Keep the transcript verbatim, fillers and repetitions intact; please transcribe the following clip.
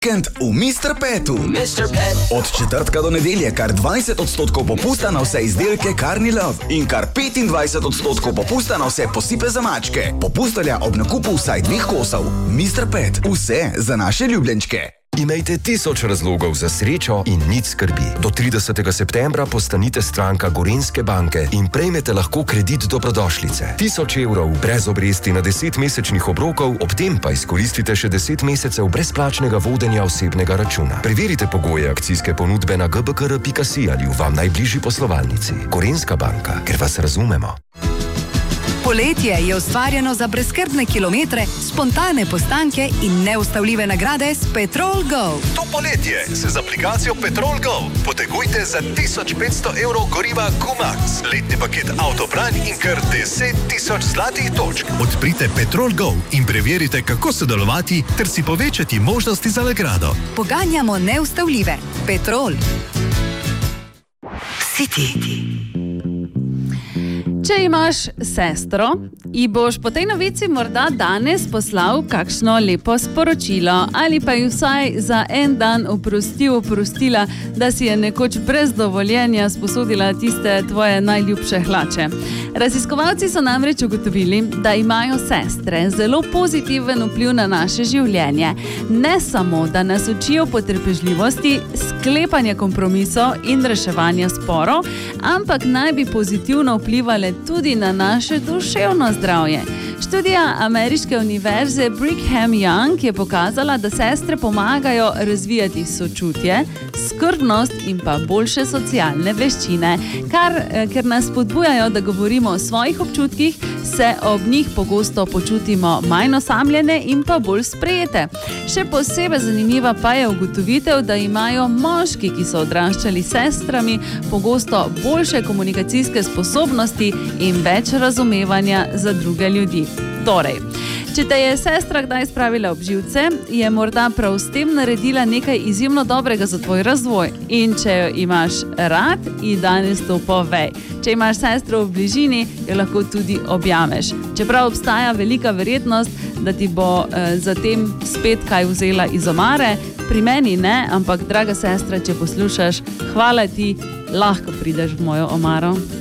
Vikend v mister Petu. mister Pet. Od četrtka do nedelje kar dvajset odstotkov popusta na vse izdelke Carni Love in kar petindvajset odstotkov popusta na vse posipe za mačke. Popust velja ob nakupu vsaj dveh kosov. mister Pet. Vse za naše ljubljenčke. Imejte tisoč razlogov za srečo in nič skrbi. Do tridesetega septembra postanite stranka Gorenjske banke in prejmete lahko kredit dobrodošlice. Tisoč evrov brez obresti na deset mesečnih obrokov, ob tem pa izkoristite še deset mesecev brezplačnega vodenja osebnega računa. Preverite pogoje akcijske ponudbe na g b k r pika si ali v vam najbližji poslovalnici. Gorenjska banka, ker vas razumemo. Poletje je ustvarjeno za brezskrbne kilometre, spontane postanke in neustavljive nagrade s Petrol Go. To poletje se z aplikacijo Petrol Go potegujte za tisoč petsto evrov goriva Q-Max, letni paket Autobran in kar deset tisoč zlatih točk. Odprite Petrol Go in preverite, kako sodelovati ter si povečati možnosti za nagrado. Poganjamo neustavljive. Petrol. City. Če imaš sestro, ji boš po tej novici morda danes poslal kakšno lepo sporočilo ali pa ji vsaj za en dan oprostil, oprostila, da si je nekoč brez dovoljenja sposodila tiste tvoje najljubše hlače. Raziskovalci so namreč ugotovili, da imajo sestre zelo pozitiven vpliv na naše življenje. Ne samo, da nas učijo potrpežljivosti, sklepanja kompromisov in reševanja sporov, ampak naj bi pozitivno vplivale tudi na naše duševno zdravje. Študija ameriške univerze Brigham Young je pokazala, da sestre pomagajo razvijati sočutje, skrbnost in pa boljše socialne veščine, kar, ker nas spodbujajo, da govorimo o svojih občutkih, se ob njih pogosto počutimo manj osamljene in pa bolj sprejete. Še posebej zanimiva pa je ugotovitev, da imajo moški, ki so odraščali s sestrami, pogosto boljše komunikacijske sposobnosti in več razumevanja za druge ljudi. Torej, če te je sestra kdaj spravila ob živce, je morda prav s tem naredila nekaj izjemno dobrega za tvoj razvoj. In če jo imaš rad, ji danes to povej. Če imaš sestro v bližini, jo lahko tudi objameš. Čeprav obstaja velika verjetnost, da ti bo eh, zatem spet kaj vzela iz omare, pri meni ne, ampak draga sestra, če poslušaš, hvala ti, lahko prideš v mojo omaro.